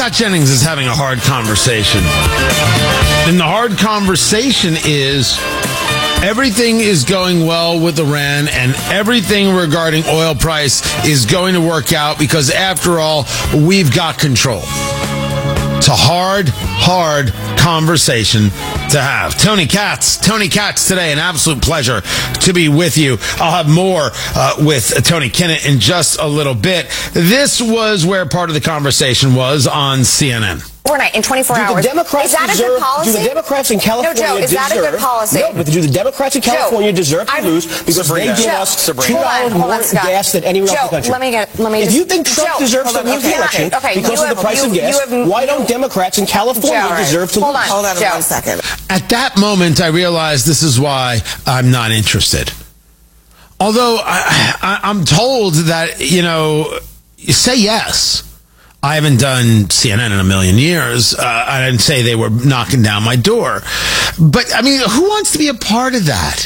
Scott Jennings is having a hard conversation. And the hard conversation is everything is going well with Iran and everything regarding oil price is going to work out because, after all, we've got control. It's a hard conversation to have. Tony Katz today, an absolute pleasure to be with you. I'll have more with Tony Kinnett in just a little bit. This was where part of the conversation was on CNN. Overnight, in 24 hours. Is that a good policy? Do the Democrats in California Joe, is that a good policy? No, but do the Democrats in California deserve to lose because they give us $2 more gas than anyone else in the country? If you think Trump deserves to lose the election because of the price of gas, why don't Democrats in California deserve to lose? Hold on 1 second. At that moment, I realized this is why I'm not interested. Although I'm told that, you say yes. I haven't done CNN in a million years. I didn't say they were knocking down my door. But, who wants to be a part of that?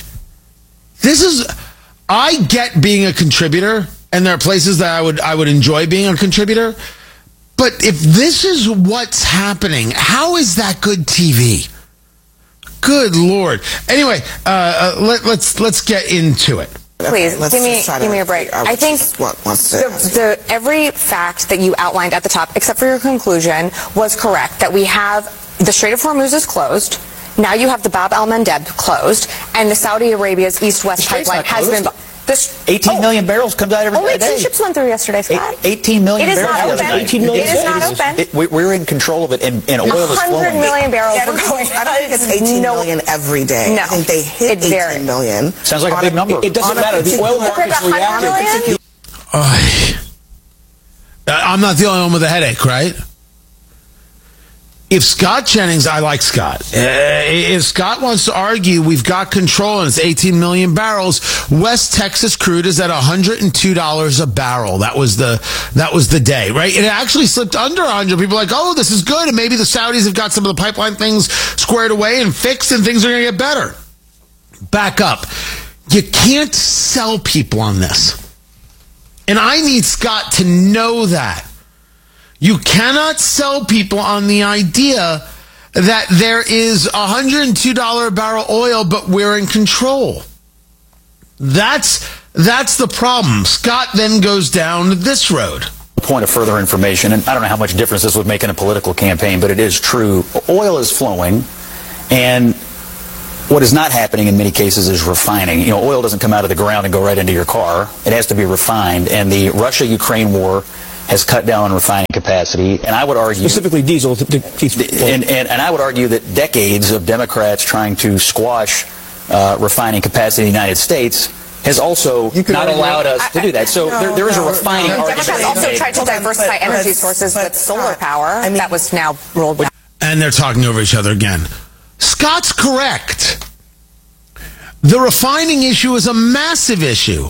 I get being a contributor, and there are places that I would enjoy being a contributor. But if this is what's happening, how is that good TV? Good Lord. Anyway, let's get into it. Please, give me a break. I think every fact that you outlined at the top, except for your conclusion, was correct. That we have the Strait of Hormuz is closed. Now you have the Bab el-Mandeb closed, and the Saudi Arabia's East-West pipeline has been... 18 million barrels comes out every day. Only 2 ships went through yesterday, Scott. 18 million barrels. It is not open. We're in control of it, and oil is flowing. 100 million barrels are going. I don't think it's 18 million every day. No. I think they hit 18 million. Sounds like a big number. It doesn't matter. The oil market's reacting. I'm not the only one with a headache, right? If Scott Jennings, I like Scott. If Scott wants to argue we've got control and it's 18 million barrels, West Texas crude is at $102 a barrel. That was the day, right? It actually slipped under 100. People are like, oh, this is good, and maybe the Saudis have got some of the pipeline things squared away and fixed, and things are going to get better. Back up. You can't sell people on this. And I need Scott to know that. You cannot sell people on the idea that there is $102 a barrel oil, but we're in control. That's the problem. Scott then goes down this road. Point of further information, and I don't know how much difference this would make in a political campaign, but it is true. Oil is flowing, and what is not happening in many cases is refining. Oil doesn't come out of the ground and go right into your car. It has to be refined, and the Russia-Ukraine war has cut down on refining capacity, and I would argue... Specifically diesel. And I would argue that decades of Democrats trying to squash refining capacity in the United States has also not allowed us to do that. So there is a refining argument. Democrats also tried to diversify energy sources with solar power. That was now rolled back. And they're talking over each other again. Scott's correct. The refining issue is a massive issue.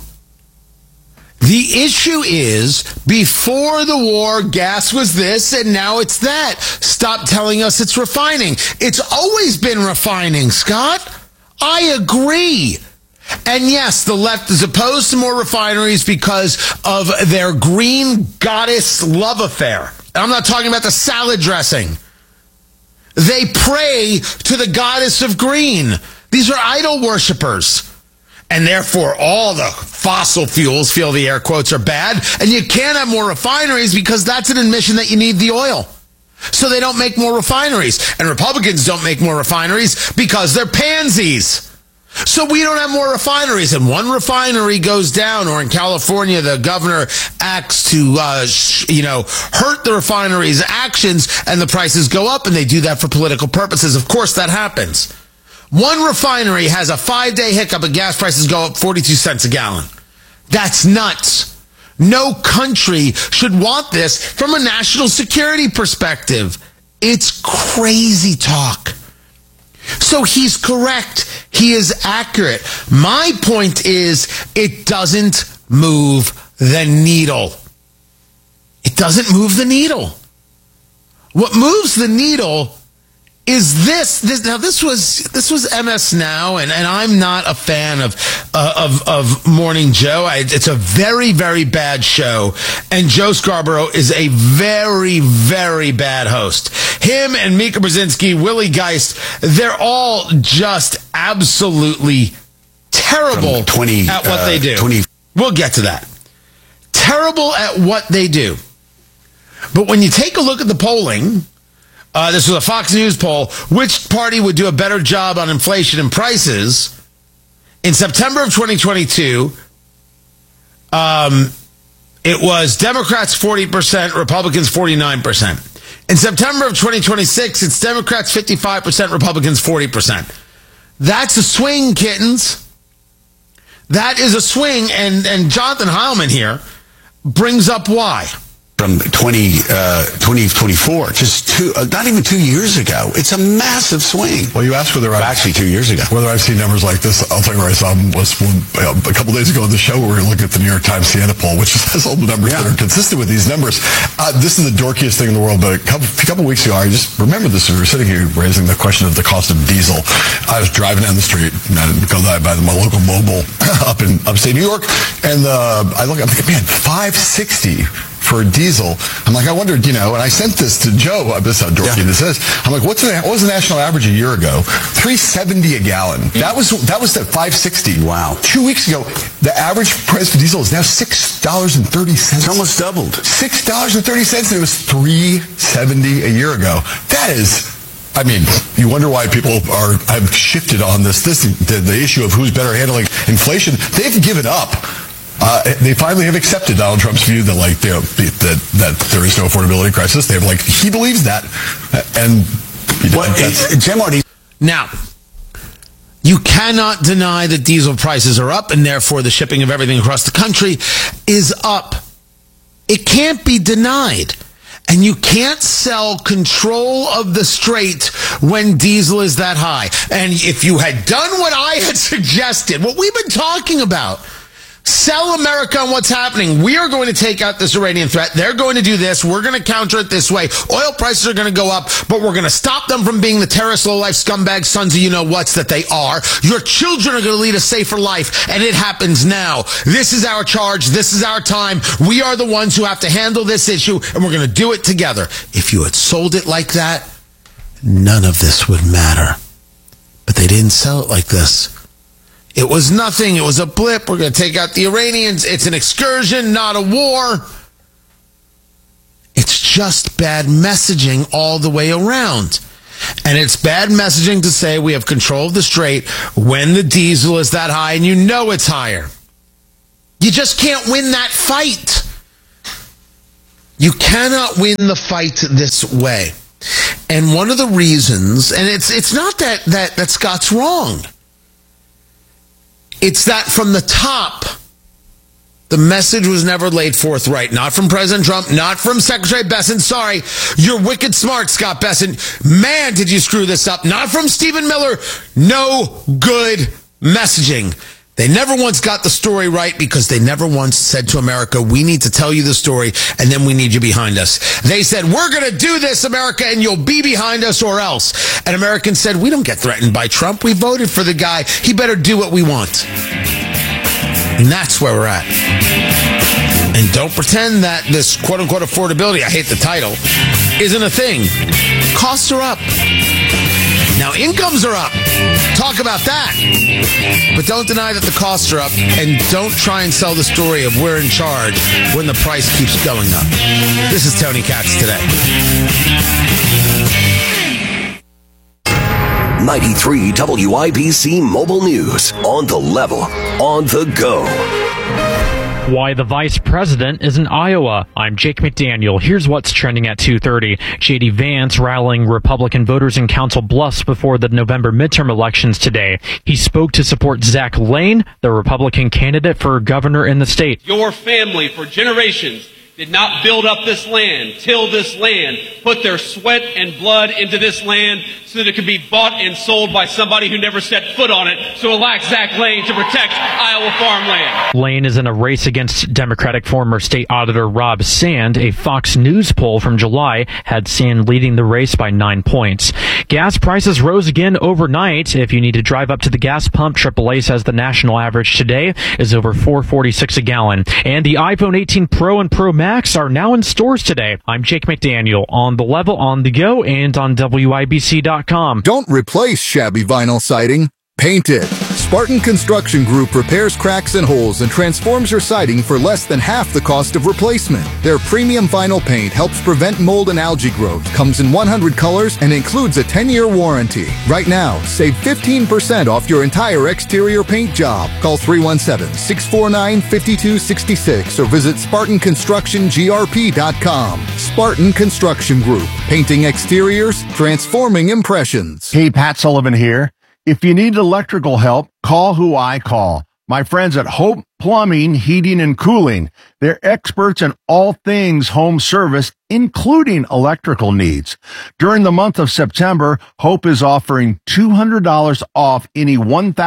The issue is, before the war, gas was this, and now it's that. Stop telling us it's refining. It's always been refining, Scott. I agree. And yes, the left is opposed to more refineries because of their green goddess love affair. I'm not talking about the salad dressing. They pray to the goddess of green. These are idol worshipers. And therefore, all the fossil fuels, feel the air quotes, are bad. And you can't have more refineries because that's an admission that you need the oil. So they don't make more refineries. And Republicans don't make more refineries because they're pansies. So we don't have more refineries. And one refinery goes down, or in California, the governor acts to, hurt the refinery's actions, and the prices go up, and they do that for political purposes. Of course, that happens. One refinery has a 5-day hiccup and gas prices go up 42 cents a gallon. That's nuts. No country should want this from a national security perspective. It's crazy talk. So he's correct. He is accurate. My point is, it doesn't move the needle. It doesn't move the needle. What moves the needle is this now? This was MS Now, and I'm not a fan of Morning Joe. It's a very, very bad show, and Joe Scarborough is a very, very bad host. Him and Mika Brzezinski, Willie Geist, they're all just absolutely terrible at what they do. We'll get to that. Terrible at what they do. But when you take a look at the polling, this was a Fox News poll, which party would do a better job on inflation and prices? In September of 2022, it was Democrats 40%, Republicans 49%. In September of 2026, it's Democrats 55%, Republicans 40%. That's a swing, kittens. That is a swing, and Jonathan Heilman here brings up why. From 2024, just not even 2 years ago. It's a massive swing. Well, you asked whether actually 2 years ago. Whether I've seen numbers like this. I'll tell you where I saw them was a couple days ago on the show where we were looking at the New York Times Siena poll, which has all the numbers that are consistent with these numbers. This is the dorkiest thing in the world, but a couple weeks ago, I just remember this. We were sitting here raising the question of the cost of diesel. I was driving down the street, and I go by my local Mobil up in upstate New York, and I'm like, man, $5.60 for diesel. I'm like, I wondered, and I sent this to Joe. This is how dorky this is. I'm like, what was the national average a year ago? $3.70 a gallon. That was at $5.60. Wow. 2 weeks ago, the average price for diesel is now $6.30. It's almost doubled. $6.30, and it was $3.70 a year ago. That is, I mean, you wonder why people have shifted on the issue of who's better handling inflation. They've given up. They finally have accepted Donald Trump's view that that there is no affordability crisis. They're like, he believes that, and Jim already. Now, you cannot deny that diesel prices are up, and therefore the shipping of everything across the country is up. It can't be denied. And you can't sell control of the strait when diesel is that high. And if you had done what I had suggested, what we've been talking about, sell America on what's happening. We are going to take out this Iranian threat. They're going to do this. We're going to counter it this way. Oil prices are going to go up, but we're going to stop them from being the terrorist, low-life scumbag sons of you-know-whats that they are. Your children are going to lead a safer life, and it happens now. This is our charge. This is our time. We are the ones who have to handle this issue, and we're going to do it together. If you had sold it like that, none of this would matter. But they didn't sell it like this. It was nothing. It was a blip. We're going to take out the Iranians. It's an excursion, not a war. It's just bad messaging all the way around. And it's bad messaging to say we have control of the strait when the diesel is that high and you know it's higher. You just can't win that fight. You cannot win the fight this way. And one of the reasons, and it's not that Scott's wrong. It's that from the top, the message was never laid forth right. Not from President Trump, not from Secretary Bessent. Sorry, you're wicked smart, Scott Bessent. Man, did you screw this up. Not from Stephen Miller. No good messaging. They never once got the story right because they never once said to America, we need to tell you the story and then we need you behind us. They said, we're going to do this, America, and you'll be behind us or else. And Americans said, we don't get threatened by Trump. We voted for the guy. He better do what we want. And that's where we're at. And don't pretend that this quote-unquote affordability, I hate the title, isn't a thing. Costs are up. Now, incomes are up. Talk about that. But don't deny that the costs are up, and don't try and sell the story of we're in charge when the price keeps going up. This is Tony Katz today. 93 WIBC Mobile News. On the level. On the go. Why the vice president is in Iowa. I'm Jake McDaniel. Here's what's trending at 2:30. J.D. Vance rallying Republican voters in Council Bluffs before the November midterm elections today. He spoke to support Zach Lane, the Republican candidate for governor in the state. Your family for generations did not build up this land, till this land, put their sweat and blood into this land so that it could be bought and sold by somebody who never set foot on it, so elect Zach Lane to protect Iowa farmland. Lane is in a race against Democratic former state auditor Rob Sand. A Fox News poll from July had Sand leading the race by 9 points. Gas prices rose again overnight. If you need to drive up to the gas pump, AAA says the national average today is over $4.46 a gallon. And the iPhone 18 Pro and Pro Max are now in stores today. I'm Jake McDaniel on The Level, on the go, and on WIBC.com. Don't replace shabby vinyl siding. Paint it. Spartan Construction Group repairs cracks and holes and transforms your siding for less than half the cost of replacement. Their premium vinyl paint helps prevent mold and algae growth, comes in 100 colors, and includes a 10-year warranty. Right now, save 15% off your entire exterior paint job. Call 317-649-5266 or visit SpartanConstructionGRP.com. Spartan Construction Group. Painting exteriors, transforming impressions. Hey, Pat Sullivan here. If you need electrical help, call who I call. My friends at Hope Plumbing, Heating, and Cooling. They're experts in all things home service, including electrical needs. During the month of September, Hope is offering $200 off any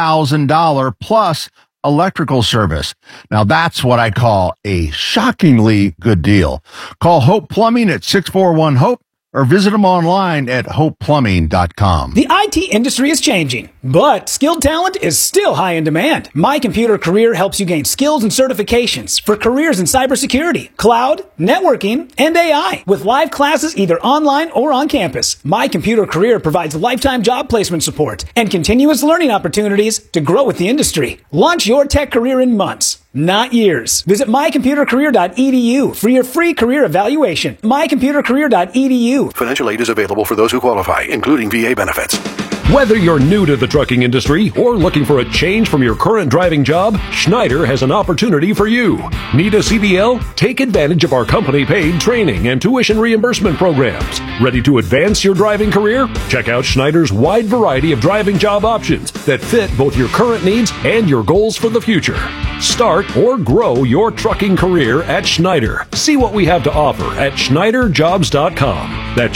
$1,000 plus electrical service. Now that's what I call a shockingly good deal. Call Hope Plumbing at 641-HOPE. Or visit them online at hopeplumbing.com. The IT industry is changing, but skilled talent is still high in demand. My Computer Career helps you gain skills and certifications for careers in cybersecurity, cloud, networking, and AI. With live classes either online or on campus, My Computer Career provides lifetime job placement support and continuous learning opportunities to grow with the industry. Launch your tech career in months, not years. Visit mycomputercareer.edu for your free career evaluation. mycomputercareer.edu. Financial aid is available for those who qualify, including VA benefits. Whether you're new to the trucking industry or looking for a change from your current driving job, Schneider has an opportunity for you. Need a CDL? Take advantage of our company-paid training and tuition reimbursement programs. Ready to advance your driving career? Check out Schneider's wide variety of driving job options that fit both your current needs and your goals for the future. Start or grow your trucking career at Schneider. See what we have to offer at SchneiderJobs.com. That's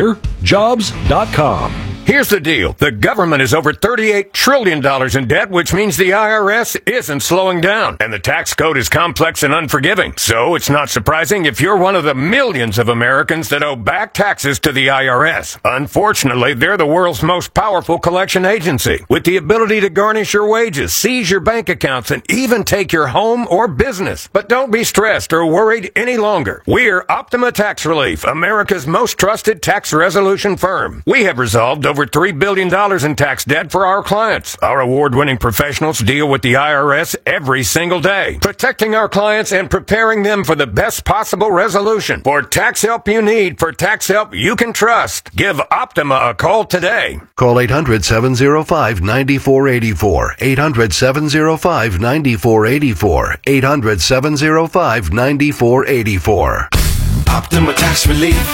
SchneiderJobs.com. Here's the deal. The government is over $38 trillion in debt, which means the IRS isn't slowing down. And the tax code is complex and unforgiving. So it's not surprising if you're one of the millions of Americans that owe back taxes to the IRS. Unfortunately, they're the world's most powerful collection agency, with the ability to garnish your wages, seize your bank accounts, and even take your home or business. But don't be stressed or worried any longer. We're Optima Tax Relief, America's most trusted tax resolution firm. We have resolved over $3 billion in tax debt for our clients. Our award-winning professionals deal with the IRS every single day, protecting our clients and preparing them for the best possible resolution. For tax help you need, for tax help you can trust, give Optima a call today. Call 800-705-9484. 800-705-9484. 800-705-9484. Optima Tax Relief.